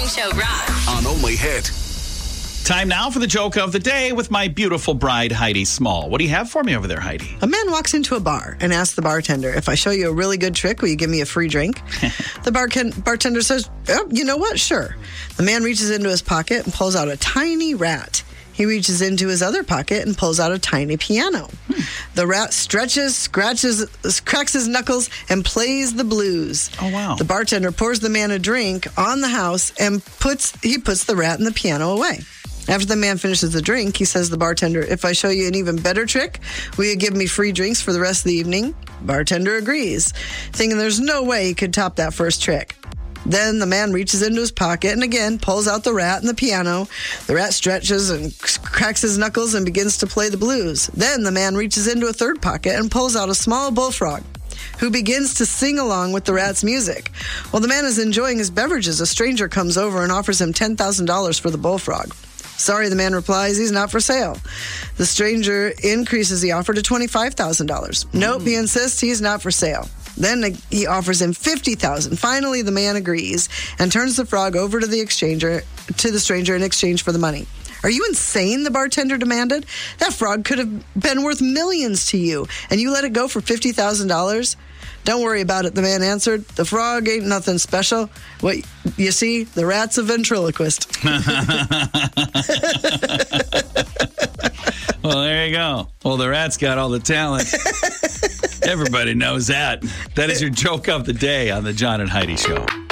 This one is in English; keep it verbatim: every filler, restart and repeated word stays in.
Morning Show rocks. On Only Hit. Time now for the joke of the day with my beautiful bride, Heidi Small. What do you have for me over there, Heidi? A man walks into a bar and asks the bartender, if I show you a really good trick, will you give me a free drink? The bar- bartender says, oh, you know what? Sure. The man reaches into his pocket and pulls out a tiny rat. He reaches into his other pocket and pulls out a tiny piano. Hmm. The rat stretches, scratches, cracks his knuckles, and plays the blues. Oh, wow. The bartender pours the man a drink on the house and puts he puts the rat and the piano away. After the man finishes the drink, he says to the bartender, if I show you an even better trick, will you give me free drinks for the rest of the evening? Bartender agrees, thinking there's no way he could top that first trick. Then the man reaches into his pocket and again pulls out the rat and the piano. The rat stretches and cracks his knuckles and begins to play the blues. Then the man reaches into a third pocket and pulls out a small bullfrog, who begins to sing along with the rat's music. While the man is enjoying his beverages, a stranger comes over and offers him ten thousand dollars for the bullfrog. Sorry, the man replies, he's not for sale. The stranger increases the offer to twenty-five thousand dollars. Nope, he insists he's not for sale. Then he offers him fifty thousand dollars. Finally, the man agrees and turns the frog over to the exchanger, to the stranger in exchange for the money. Are you insane? The bartender demanded. That frog could have been worth millions to you, and you let it go for fifty thousand dollars? Don't worry about it, the man answered. The frog ain't nothing special. What you see, the rat's a ventriloquist. Well, there you go. Well, the rat's got all the talent. Everybody knows that. That is your joke of the day on the John and Heidi Show.